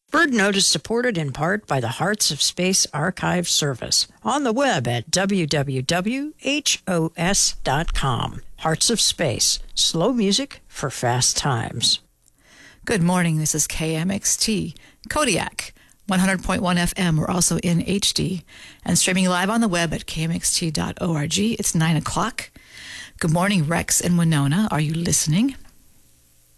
BirdNote is supported in part by the Hearts of Space Archive Service on the web at www.hos.com. Hearts of Space, slow music for fast times. Good morning, this is KMXT, Kodiak, 100.1 FM. We're also in HD and streaming live on the web at kmxt.org. It's 9 o'clock. Good morning, Rex and Winona. Are you listening?